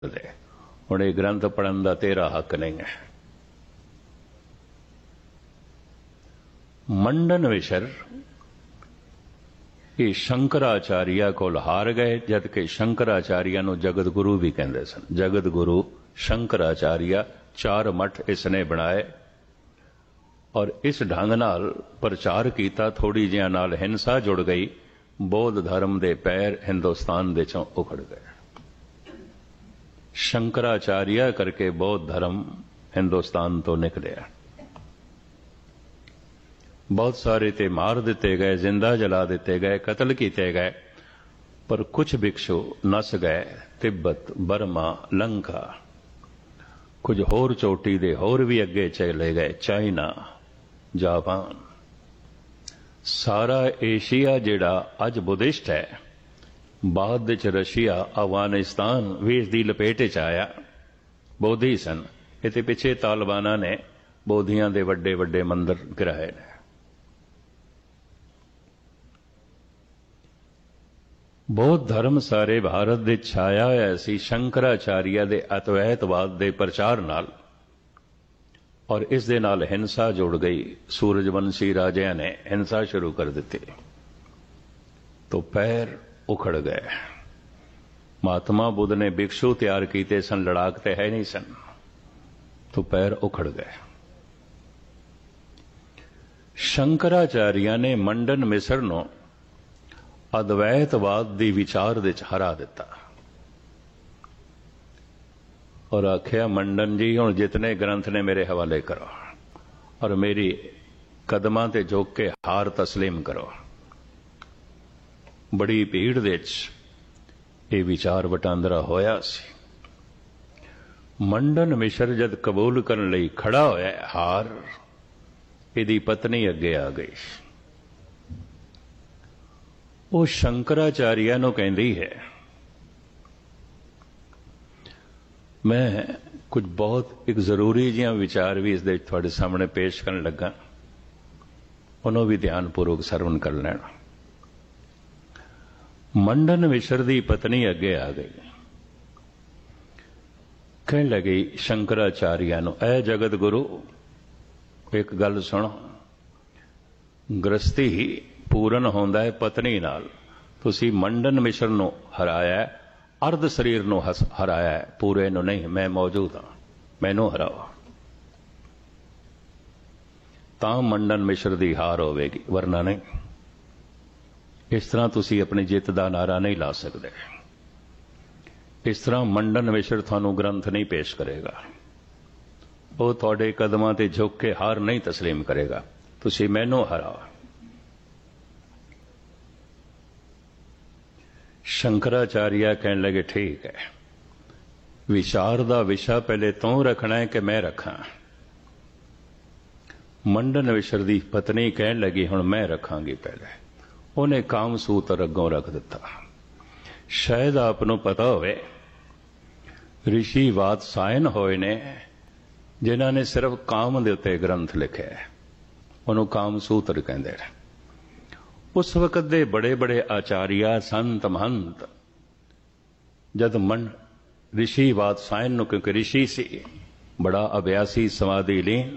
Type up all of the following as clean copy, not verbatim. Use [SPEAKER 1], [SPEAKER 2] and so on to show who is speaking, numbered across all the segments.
[SPEAKER 1] हुण ये ग्रंथ पढ़न का तेरा हक नहीं है। मंडन विशर ये शंकराचार्य कोल हार गए, जबकि शंकराचार्य नूं जगत गुरु भी कहते सन। जगत गुरु शंकराचार्य 4 मठ इसने बनाए और इस ढंग नाल प्रचार किया। थोड़ी जिहा नाल हिंसा जुड़ गई, बौद्ध धर्म के पैर हिंदुस्तान दे चों उखड़ गए। शंकराचार्य करके बौद्ध धर्म हिंदुस्तान तो निकलिया। बहुत सारे ते मार दिते गए, जिंदा जला दिते गए, कतल किए गए, पर कुछ भिक्षु नस गए तिब्बत, बर्मा, लंका, कुछ होर चोटी दे होर भी अगे चले गए, चाइना, जापान। सारा एशिया जिहड़ा अज बुद्धिस्ट है, बाद विच रशिया, अफगानिस्तान भी इसकी लपेट च आया। बोधी सन, इते पिछे तालिबाना ने बोधियां दे वड्डे वड्डे मंदिर गिराए ने। बौद्ध धर्म सारे भारत दे छाया होया सी शंकराचार्य दे अद्वैतवाद दे प्रचार नाल, और इस दे नाल हिंसा जुड़ गई। सूरजवंशी राजिਆਂ ने हिंसा शुरू कर दी तो पैर उखड़ गए। महात्मा बुद्ध ने भिक्षु तैयार किए सन, लड़ाकते है नहीं सन, तो पैर उखड़ गए। शंकराचार्य ने मंडन मिसर नूं अद्वैतवाद की विचार दे हरा दिता और आख्या, मंडन जी हुण जितने ग्रंथ ने मेरे हवाले करो और मेरी कदमां ते झुक के हार तस्लीम करो। बड़ी भीड़ दे ये विचार वटांदरा होया सी। मंडन मिश्र जद कबूल करने लई खड़ा होया, हार इहदी पत्नी अगे आ गई। वो शंकराचार्य नूं कहंदी है, मैं कुछ बहुत एक जरूरी जिहा विचार भी इस दे तुहाडे सामने पेश करन लगा, उन्होंने भी ध्यानपूर्वक सरवण कर लेना। मंडन मिश्र दी पत्नी अगे आ गई, कहने लगी शंकराचार्य नूं, ऐ जगत गुरु एक गल सुनो, गृहस्थी पूरन होंदा है पत्नी नाल, तुसी मंडन मिश्र नूं हराया, अर्ध शरीर नूं हराया, पूरे नूं नहीं। मैं मौजूद हाँ, मैनू हराओ, तां मंडन मिश्र दी हार होवेगी, वरना नहीं। इस तरह तुसी अपनी जित का नारा नहीं ला सकते। इस तरह मंडन मिश्र थानू ग्रंथ नहीं पेश करेगा, वो तुहाडे कदमां ते झुक के हार नहीं तस्लीम करेगा। तुसी मैनू हराओ। शंकराचार्य कहने लगे, ठीक है, विचार का विषय पहले तू रखना है कि मैं रखा। मंडन मिश्र दी पत्नी कहने लगी, हुण मैं रखांगी पहले। उन्हें काम सूत्र अगों रख दिता। शायद आपनों पता होवे, ऋषि वात्सायन होए ने जिन्हां ने सिर्फ काम दे उत्ते ग्रंथ लिखे, उन्होंने काम सूत्र कहते हैं। उस वक्त दे बड़े बड़े आचार्य, संत, महंत जद मन ऋषि वात्सायन नूं, क्योंकि ऋषि सी, बड़ा अभ्यासी, समाधि लीन,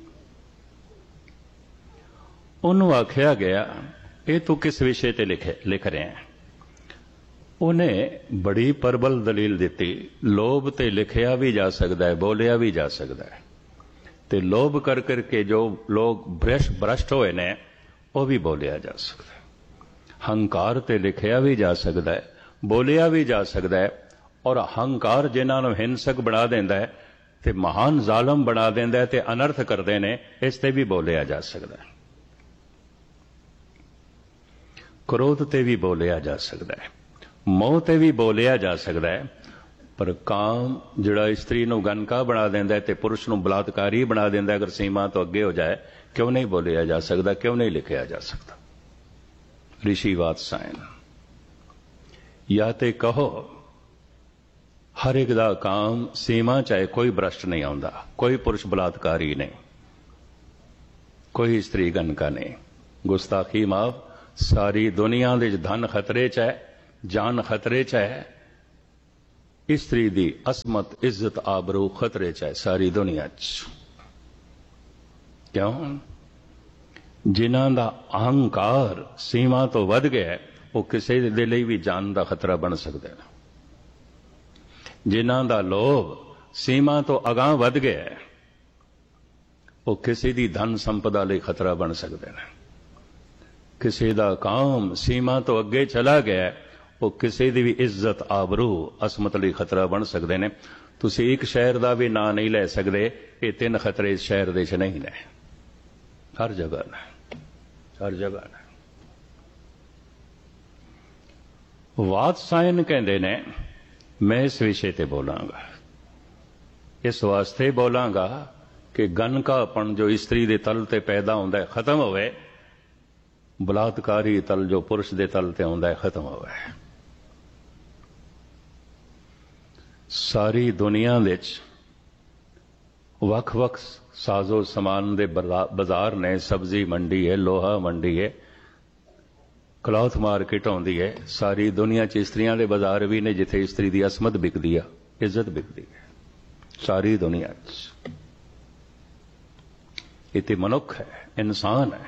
[SPEAKER 1] उन्होंने आख्या गया, ये तू किस विषय ते लिख रहे हैं। उन्हें बड़ी प्रबल दलील दी, लोभ ते लिखिया भी जा सकता है, बोलिया भी जा सकता है, ते लोभ कर करके जो लोग भ्रष्ट होए ने वो भी बोलिया जा सकता है। हंकार ते लिखिया भी जा सकता है, बोलिया भी जा सकता है, और हंकार जिन्होंने हिंसक बना देंदा है ते महान जालम बना देंदा है ते अनर्थ करते हैं, इस ते भी बोलिया जा सकता है। क्रोध ते भी बोलिया जा सकता है, मोह ते भी बोलिया जा सकता है, पर काम जिहड़ा स्त्री नूं गनका बना देंदा है ते पुरुष नूं बलात्कारी बना देंदा है, अगर सीमा तो अगे हो जाए, क्यों नहीं बोलिया जा सकता, क्यों नहीं लिखिया जा सकता। ऋषि वात्सायन, या ते कहो हर एक दा काम सीमा चाहे, कोई भ्रष्ट नहीं आउंदा, कोई पुरुष बलात्कारी नहीं, कोई स्त्री गनका नहीं, गुस्ताखी माफ। सारी दुनिया दे धन खतरे च है, जान खतरे च है, इस्त्री दी असमत इज्जत आबरू खतरे च है सारी दुनिया च। क्यों? जिन्हां दा अहंकार सीमा तो वध गया है वो किसी दे लई भी जान का खतरा बन सकते हैं। जिन्हां दा लोभ सीमा तो अगां वध गया है वो किसी दी धन संपदा लई खतरा बन सकते हैं। किसी दा काम सीमा तो अगे चला गया है वो किसी दी भी इज्जत आबरू असमत लई खतरा बन सकते हैं। तुसीं एक शहर का भी नां नहीं लै सकते, ये 3 खतरे इस शहर दे च नहीं ने, हर जगह ने, हर जगह ने। वात्सायन कहते ने मैं इस विषय ते बोलांगा, इस वास्ते बोलांगा कि गनकापन जो स्त्री दे तल ते पैदा होंदा है खत्म होवे, बलात्कारी तल जो पुरुष दे तल ते होंदा है खत्म होवे। सारी दुनिया विच वख-वख साजो समान दे बाजार ने, सब्जी मंडी है, लोहा मंडी है, क्लॉथ मार्केट होंदी है। सारी दुनिया च स्त्रियां दे बाजार भी ने जिथे स्त्री दी असमत बिकदी है, इज्जत बिकदी है, सारी दुनिया च। इते मनुख है, इंसान है।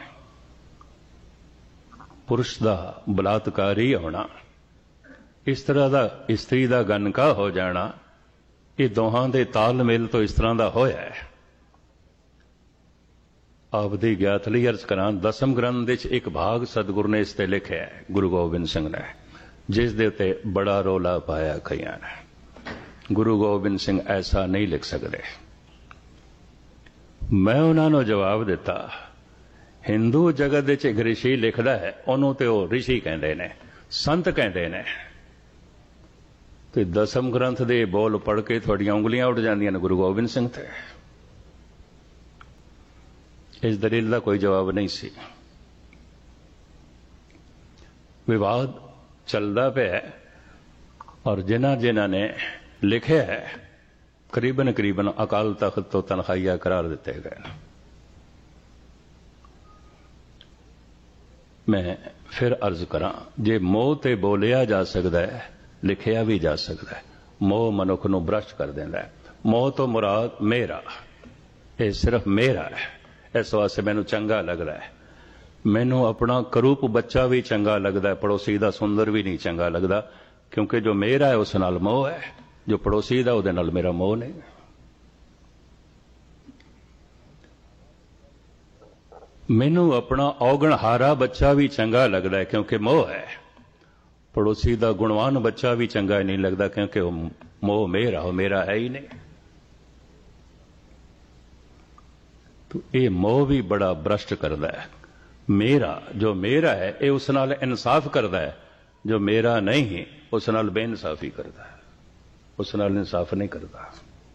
[SPEAKER 1] पुरुष दा बलात्कारी होना, इस तरह दा स्त्री दा गनका हो जाना, ये दोहां दे तालमेल तो इस तरह दा होया है। आपदी ज्ञात लई अर्ज करां, 10वें ग्रंथ विच एक भाग सतगुरु ने इस ते लिखिया है, गुरु गोबिंद सिंह ने, जिस दे उत्ते बड़ा रोला पाया कईयां ने। गुरु गोबिंद सिंह ऐसा नहीं लिख सकते। मैं उन्होंने जवाब दिता, हिंदू जगत विच एक ऋषि लिखदा है, उन्होंने तो वो ऋषि कहते ने, संत कहते ने, तो 10वें ग्रंथ दे बोल पढ़ के थोड़ियां उंगलियां उठ जांदियां ने गुरु गोबिंद सिंह ते। इस दलील का कोई जवाब नहीं सी। विवाद चलता पे है और जिन्हां जिन्हां ने लिखे है करीबन करीबन अकाल तख्त तो तनखाइया करार दिते गए। मैं फिर अर्ज करा, जे मोह ते बोलिया जा सकता है, लिखिया भी जा सकता है। मोह मनुख नूं भ्रष्ट कर देंदा है। मोह तो मुराद मेरा, ये सिर्फ मेरा है, इस वास्ते मैनू चंगा लगता है। मैनू अपना करूप बच्चा भी चंगा लगता है, पड़ोसी का सुंदर भी नहीं चंगा लगता, क्योंकि जो मेरा है उस नाल मोह है, जो पड़ोसी का उहदे नाल मेरा मोह नहीं। मैनू अपना औगणहारा बच्चा भी चंगा लगता है क्योंकि मोह है। पड़ोसी का गुणवान बच्चा भी चंगा नहीं लगता क्योंकि मोह मेरा, वो मेरा है ही नहीं। तो ये मोह भी बड़ा भ्रष्ट करता है। मेरा जो मेरा है ये उस नाल इंसाफ करता है, जो मेरा नहीं उस नाल बेइंसाफी करता है, उस नाल इंसाफ नहीं करता।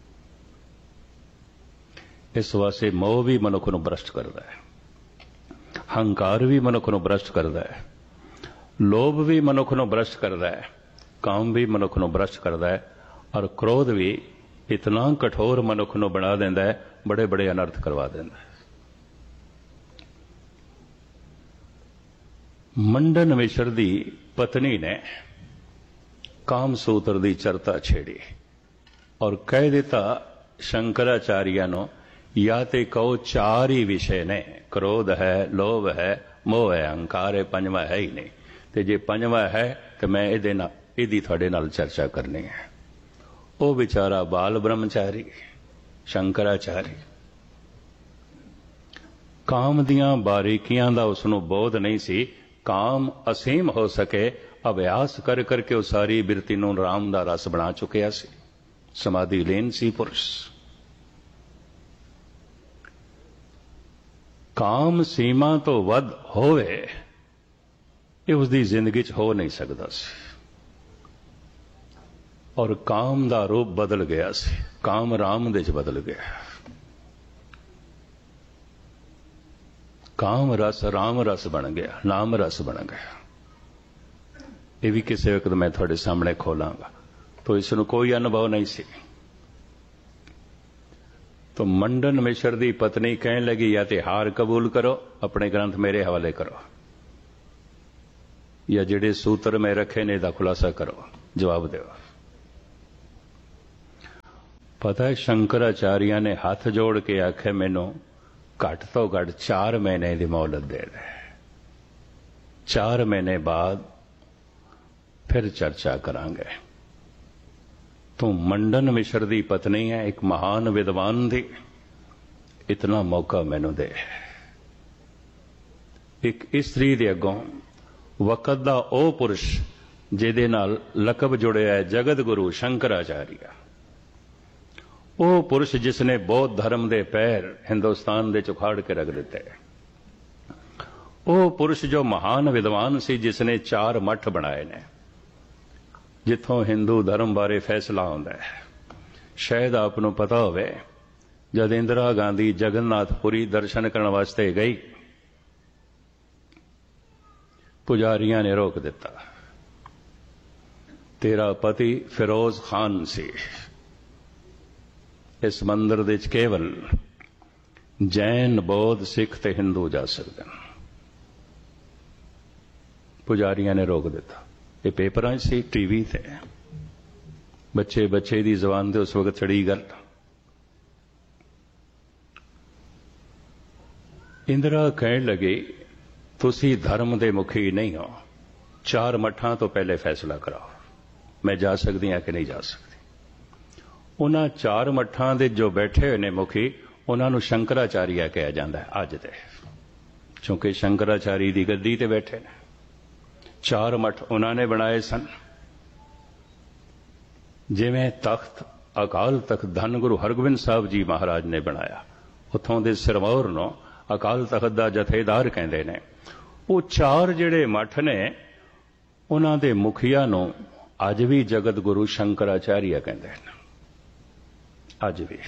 [SPEAKER 1] इस वास्ते मोह भी मनुख नूं भ्रष्ट करता है, हंकार भी मनुख नूं भ्रष्ट करता है, लोभ भी मनुख नूं भ्रष्ट करता है, काम भी मनुख नूं भ्रष्ट करता है, और क्रोध भी इतना कठोर मनुख नूं बना देंदा है, बड़े बड़े अनर्थ करवा देंदा है। मंडन मिश्र दी पत्नी ने कामसूत्र दी चर्चा छेड़ी और कह दिता शंकराचार्य नो, या ते कहो 4 ही विषय ने, क्रोध है, लोभ है, मोह है, अहंकार है, पंजवा है ही नहीं। तो जे पंजवा है तो मैं इहदी तुहाडे नाल चर्चा करनी है। वो बेचारा बाल ब्रह्मचारी शंकराचार्य, काम दियां बारीकियां दा उसनूं बोध नहीं सी। काम असीम हो सके अभ्यास कर करके उस सारी बिरती नूं राम दा रस बना चुकिया सी, समाधि लीन सी पुरुष। काम सीमा तो वध होवे ये उसकी जिंदगी च हो नहीं सकता सी, और काम दा रूप बदल गया सी, काम राम दे च बदल गया। काम रस राम रस बन गया, नाम रस बन गया। ये भी किसी वक्त मैं थोड़े सामने खोलांगा। तो इसनूं कोई अनुभव नहीं सी। तो मंडन मिश्र दी पत्नी कहने लगी, या ते हार कबूल करो, अपने ग्रंथ मेरे हवाले करो, या जिहड़े सूत्र में रखे ने दा खुलासा करो, जवाब दो। पता है शंकराचार्य ने हाथ जोड़ के आखे मैनू घट तो घट 4 महीने की मोहलत दे दे, 4 महीने बाद फिर चर्चा करांगे। तू मंडन मिश्र दी पत्नी है, एक महान विद्वान दी, इतना मौका मैनू दे। एक इस्त्री दे अगों वक़्त दा ओ पुरुष जिहदे नाल लकब जुड़िया है जगत गुरु शंकराचार्य, वो पुरुष जिसने बौद्ध धर्म के पैर हिंदुस्तान दे उखाड़ के रख दिते, वो पुरुष जो महान विद्वान सी जिसने 4 मठ बनाए ने जिथों हिंदू धर्म बारे फैसला होंदा है। शायद आपनों पता होवे जब इंदिरा गांधी जगन्नाथपुरी दर्शन करने वास्ते गई, पुजारियां ने रोक दिता। तेरा पति फिरोज खान सी, इस मंदिर दे केवल जैन बौद्ध सिख ते हिंदू जा सकते हैं। पुजारियां ने रोक दिता। ये पेपरां सी, टीवी ते बच्चे बच्चे दी जबान ते उस वक्त चढ़ी गल। इंदिरा कहन लगी तुसी धर्म दे मुखी नहीं हो, 4 मठां तो पहले फैसला कराओ मैं जा सकती हाँ कि नहीं जा सकती। उन्हां 4 मठां दे जो बैठे हुए ने मुखी, उन्होंने शंकराचार्य कहा जाता है अज दे, क्योंकि शंकराचार्य की गद्दी ते बैठे ने। 4 मठ उन्होंने बनाए सन, जिवें तख्त अकाल तख्त धन गुरु हरगोबिंद साहब जी महाराज ने बनाया, उथों दे सिरमौर नूं अकाल तख्त दा जथेदार कहंदे ने। वो 4 जिहड़े मठ ने उन्हां दे मुखिया नूं अज भी जगत गुरु शंकराचार्य कहंदे ने। अज भी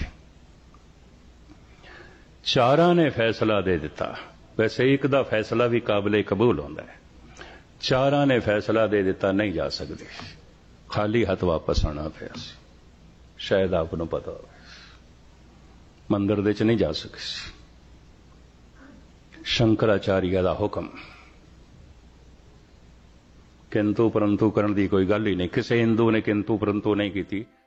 [SPEAKER 1] 4 ने फैसला दे दिता। वैसे एक दा फैसला भी काबिले कबूल होता है, 4 ने फैसला दे दिता नहीं जा सकती, खाली हाथ वापस आना पिया। शायद आपको पता हो मंदिर दे च नहीं जा सके। शंकराचार्य दा हुक्म, किंतु परंतु करने की कोई गल ही नहीं। किसी हिंदू ने किंतु परंतु नहीं की।